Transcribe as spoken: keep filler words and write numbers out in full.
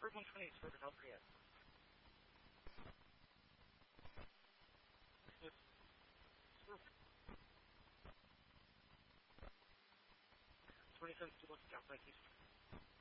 Ford one twenty is further help for you. twenty-seven people to South Lake East.